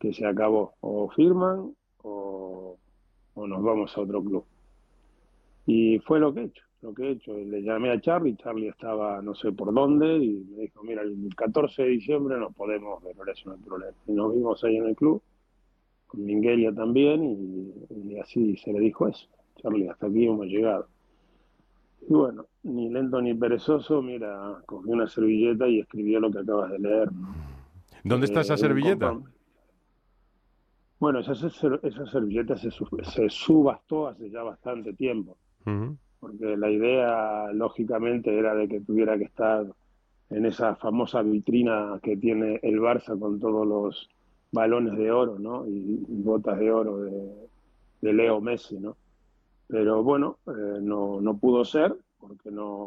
que se acabó, o firman o nos vamos a otro club. Y fue lo que he hecho, lo que he hecho. Le llamé a Charlie, Charlie estaba no sé por dónde, y me dijo, mira, el 14 de diciembre nos podemos ver, ahora eso no hay problema. Y nos vimos ahí en el club, con Mingueria también, y así se le dijo eso. Charlie, hasta aquí hemos llegado. Y bueno, ni lento ni perezoso, mira, cogió una servilleta y escribió lo que acabas de leer, ¿no? ¿Dónde está esa Un servilleta? compa. Bueno, esa servilleta se subastó hace ya bastante tiempo, Ujú. porque la idea, lógicamente, era de que tuviera que estar en esa famosa vitrina que tiene el Barça con todos los balones de oro, ¿no? Y botas de oro de Leo Messi, ¿no? Pero bueno, no pudo ser porque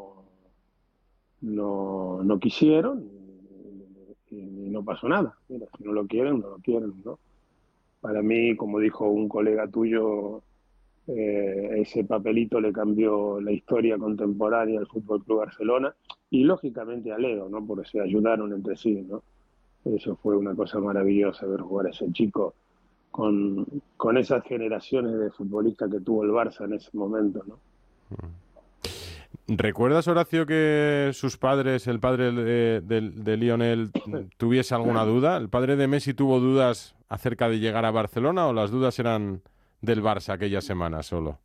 no quisieron y no pasó nada. Mira, si no lo quieren, no lo quieren, ¿no? Para mí, como dijo un colega tuyo, ese papelito le cambió la historia contemporánea al Fútbol Club Barcelona y lógicamente a Leo, ¿no? Porque se ayudaron entre sí, ¿no? Eso fue una cosa maravillosa ver jugar a ese chico con esas generaciones de futbolistas que tuvo el Barça en ese momento, ¿no? ¿Recuerdas, Horacio, que sus padres, el padre de Lionel, tuviese alguna duda? ¿El padre de Messi tuvo dudas acerca de llegar a Barcelona o las dudas eran del Barça aquella semana solo?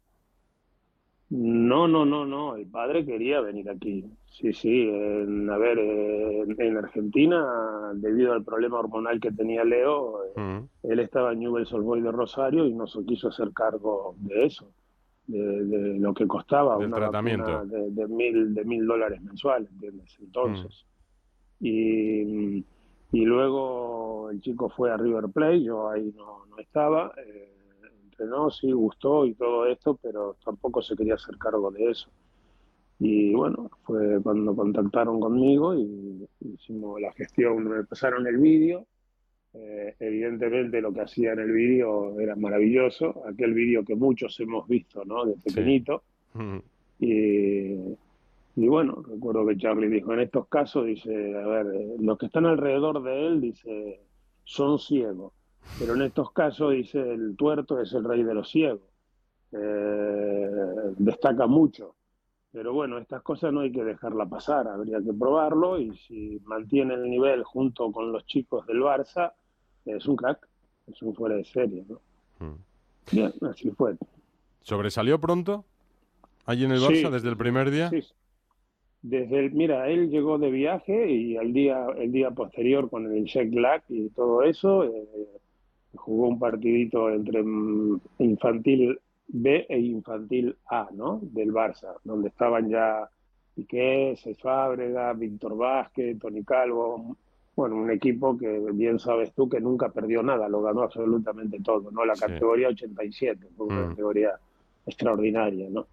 No. El padre quería venir aquí. Sí, sí. A ver, en Argentina, debido al problema hormonal que tenía Leo, Mm. él estaba en Newell's Old Boys de Rosario y no se quiso hacer cargo de eso, de lo que costaba Del una vacuna tratamiento. de mil dólares mensuales, ¿entiendes? Mm. Entonces. Y, y luego el chico fue a River Plate, yo ahí no estaba, entrenó, sí, gustó y todo esto, pero tampoco se quería hacer cargo de eso. Y bueno, fue cuando contactaron conmigo y hicimos la gestión, me pasaron el vídeo. Evidentemente lo que hacía en el vídeo era maravilloso, aquel vídeo que muchos hemos visto, ¿no? De Sí. pequeñito. Mm. Y, y bueno, recuerdo que Charlie dijo, en estos casos, dice, a ver, los que están alrededor de él, dice, son ciegos, pero en estos casos, dice, el tuerto es el rey de los ciegos. Destaca mucho, pero bueno, estas cosas no hay que dejarla pasar, habría que probarlo y si mantiene el nivel junto con los chicos del Barça, es un crack, es un fuera de serie, ¿no? Mm. Bien, así fue. ¿Sobresalió pronto allí en el Barça Sí, desde sí, el sí, primer día? sí. Mira, él llegó de viaje y el día posterior con el jet lag y todo eso, jugó un partidito entre infantil B e infantil A, ¿no? Del Barça, donde estaban ya Piqué, Cesc Fábregas, Víctor Vázquez, Toni Calvo, bueno, un equipo que bien sabes tú que nunca perdió nada, lo ganó absolutamente todo, ¿no? La Sí. categoría 87, fue una Mm. categoría extraordinaria, ¿no?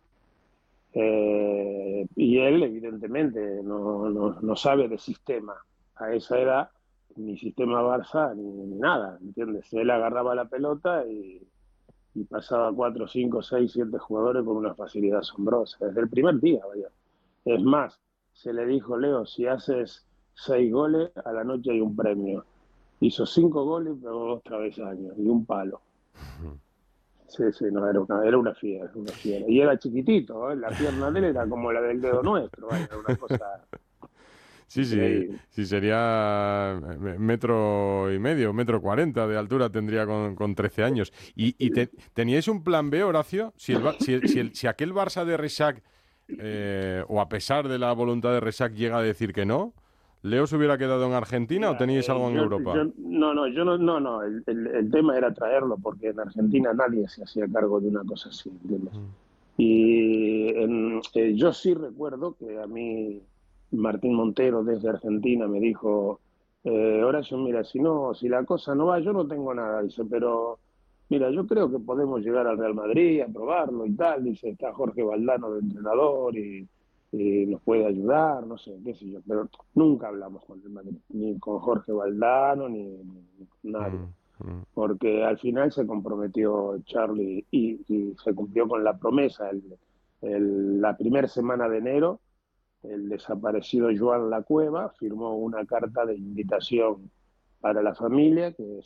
Y él, evidentemente, no sabe de sistema. A esa edad, ni sistema Barça, ni nada, ¿entiendes? Él agarraba la pelota y pasaba 4, 5, 6, 7 jugadores con una facilidad asombrosa, desde el primer día, vaya. Es más, se le dijo, Leo, si haces 6 goles, a la noche hay un premio. Hizo 5 goles, pero 2 travesaños y un palo. Sí, sí, no, era una fiera, una fiera. Y era chiquitito, ¿eh? La pierna de él era como la del dedo nuestro, vaya, era una cosa Sí, sí, increíble. sí sería metro y medio, metro 40 de altura tendría con 13 años. ¿Y teníais un plan B, Horacio? Si aquel Barça de Resac, o a pesar de la voluntad de Resac, llega a decir que no, ¿Leo se hubiera quedado en Argentina o Mira, teníais algo en Europa? no, el tema era traerlo porque en Argentina nadie se hacía cargo de una cosa así, ¿entiendes? Mm. Y yo sí recuerdo que a mí Martín Montero desde Argentina me dijo, Horacio, mira, si la cosa no va, yo no tengo nada, dice, pero mira, yo creo que podemos llegar al Real Madrid a probarlo y tal, dice, está Jorge Valdano de entrenador y nos puede ayudar, no sé, qué sé yo, pero nunca hablamos con el Madrid, ni con Jorge Valdano, ni con nadie Mm. Mm. porque al final se comprometió Charlie y se cumplió con la promesa. La primera semana de enero, el desaparecido Joan Lacueva firmó una carta de invitación para la familia que